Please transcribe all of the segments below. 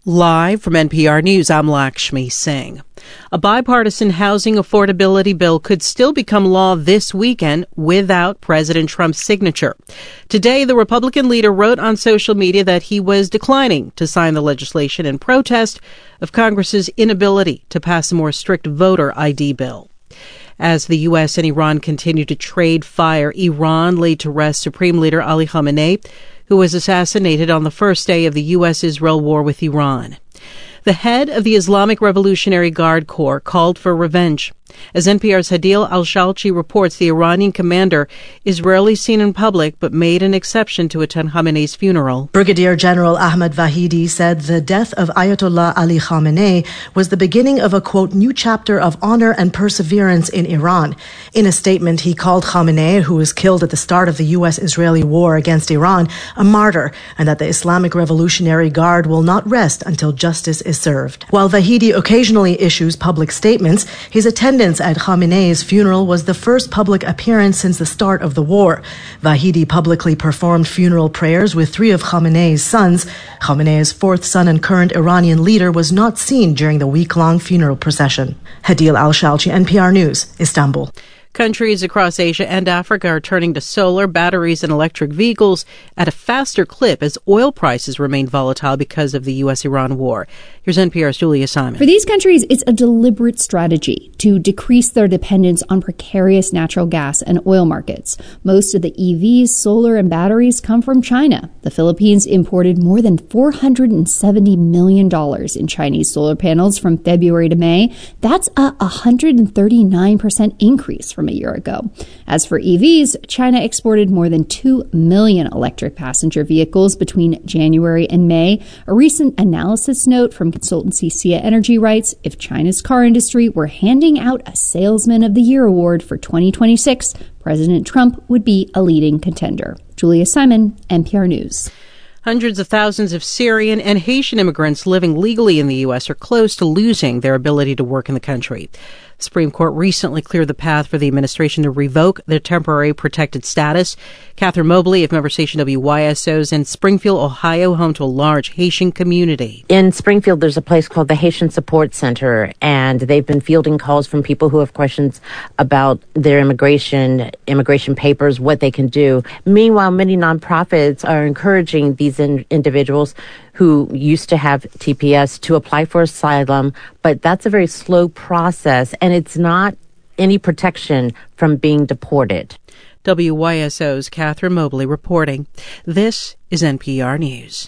Live from NPR News, I'm Lakshmi Singh. A bipartisan housing affordability bill could still become law this weekend without President Trump's signature. Today, the Republican leader wrote on social media that he was declining to sign the legislation in protest of Congress's inability to pass a more strict voter ID bill. As the U.S. and Iran continue to trade fire, Iran laid to rest Supreme Leader Ali Khamenei, who was assassinated on the first day of the U.S.-Israel war with Iran. The head of the Islamic Revolutionary Guard Corps called for revenge. As NPR's Hadil Al-Shalchi reports, the Iranian commander is rarely seen in public but made an exception to attend Khamenei's funeral. Brigadier General Ahmad Vahidi said the death of Ayatollah Ali Khamenei was the beginning of a, quote, new chapter of honor and perseverance in Iran. In a statement, he called Khamenei, who was killed at the start of the U.S.-Israeli war against Iran, a martyr, and that the Islamic Revolutionary Guard will not rest until justice is served. While Vahidi occasionally issues public statements, his attendance at Khamenei's funeral was the first public appearance since the start of the war. Vahidi publicly performed funeral prayers with three of Khamenei's sons. Khamenei's fourth son and current Iranian leader was not seen during the week-long funeral procession. Hadil Al-Shalchi, NPR News, Istanbul. Countries across Asia and Africa are turning to solar, batteries, and electric vehicles at a faster clip as oil prices remain volatile because of the U.S.-Iran war. Here's NPR's Julia Simon. For these countries, it's a deliberate strategy to decrease their dependence on precarious natural gas and oil markets. Most of the EVs, solar, and batteries come from China. The Philippines imported more than $470 million in Chinese solar panels from February to May. That's a 139% increase from a year ago. As for EVs, China exported more than 2 million electric passenger vehicles between January and May. A recent analysis note from consultancy Sia Energy writes, if China's car industry were handing out a Salesman of the Year award for 2026, President Trump would be a leading contender. Julia Simon, NPR News. Hundreds of thousands of Syrian and Haitian immigrants living legally in the U.S. are close to losing their ability to work in the country. The Supreme Court recently cleared the path for the administration to revoke their temporary protected status. Catherine Mobley of member station WYSO is in Springfield, Ohio, home to a large Haitian community. In Springfield, there's a place called the Haitian Support Center, and they've been fielding calls from people who have questions about their immigration papers, what they can do. Meanwhile, many nonprofits are encouraging these individuals who used to have TPS to apply for asylum, but that's a very slow process, and it's not any protection from being deported. WYSO's Catherine Mobley reporting. This is NPR News.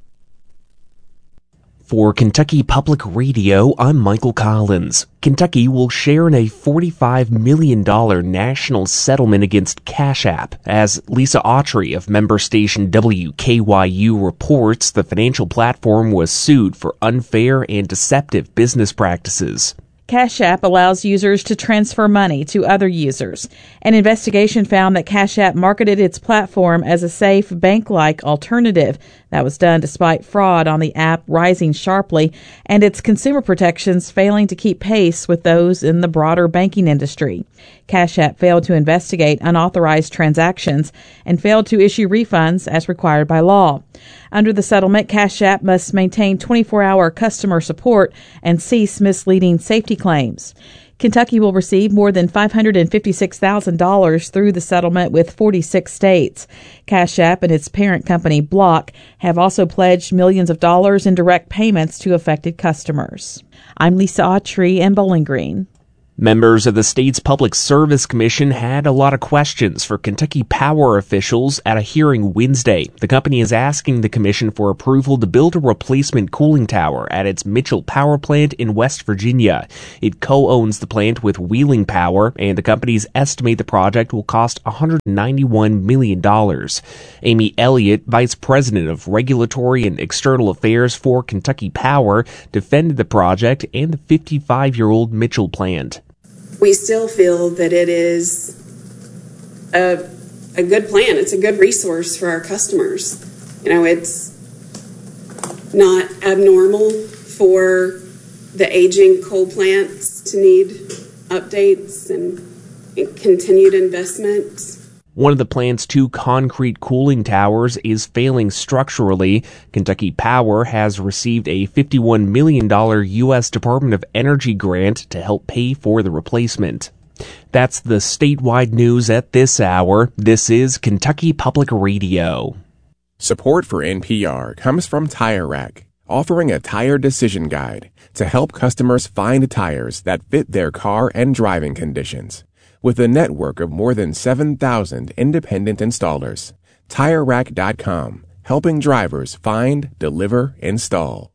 For Kentucky Public Radio, I'm Michael Collins. Kentucky will share in a $45 million national settlement against Cash App. As Lisa Autry of member station WKYU reports, the financial platform was sued for unfair and deceptive business practices. Cash App allows users to transfer money to other users. An investigation found that Cash App marketed its platform as a safe, bank-like alternative. That was done despite fraud on the app rising sharply and its consumer protections failing to keep pace with those in the broader banking industry. Cash App failed to investigate unauthorized transactions and failed to issue refunds as required by law. Under the settlement, Cash App must maintain 24-hour customer support and cease misleading safety claims. Kentucky will receive more than $556,000 through the settlement with 46 states. Cash App and its parent company, Block, have also pledged millions of dollars in direct payments to affected customers. I'm Lisa Autry in Bowling Green. Members of the state's Public Service Commission had a lot of questions for Kentucky Power officials at a hearing Wednesday. The company is asking the commission for approval to build a replacement cooling tower at its Mitchell Power Plant in West Virginia. It co-owns the plant with Wheeling Power, and the companies estimate the project will cost $191 million. Amy Elliott, Vice President of Regulatory and External Affairs for Kentucky Power, defended the project and the 55-year-old Mitchell plant. We still feel that it is a good plan. It's a good resource for our customers. You know, it's not abnormal for the aging coal plants to need updates and continued investment. One of the plant's 2 concrete cooling towers is failing structurally. Kentucky Power has received a $51 million U.S. Department of Energy grant to help pay for the replacement. That's the statewide news at this hour. This is Kentucky Public Radio. Support for NPR comes from Tire Rack, offering a tire decision guide to help customers find tires that fit their car and driving conditions. With a network of more than 7,000 independent installers, TireRack.com, helping drivers find, deliver, install.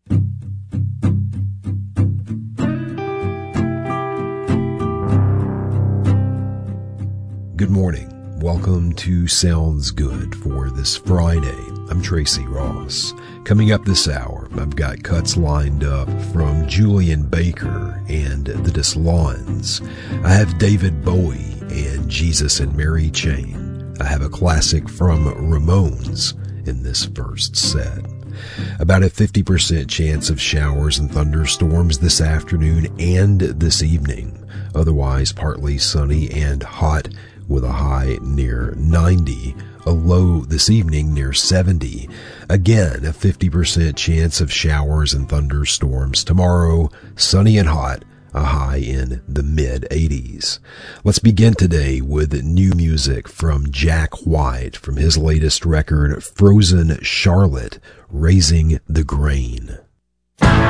Good morning. Welcome to Sounds Good for this Friday. I'm Tracy Ross. Coming up this hour, I've got cuts lined up from Julian Baker and the Deslawns. I have David Bowie and Jesus and Mary Chain. I have a classic from Ramones in this first set. About a 50% chance of showers and thunderstorms this afternoon and this evening. Otherwise, partly sunny and hot with a high near 90. A low this evening near 70. Again, a 50% chance of showers and thunderstorms. Tomorrow, sunny and hot, a high in the mid-80s. Let's begin today with new music from Jack White from his latest record, Frozen Charlotte, Raising the Grain.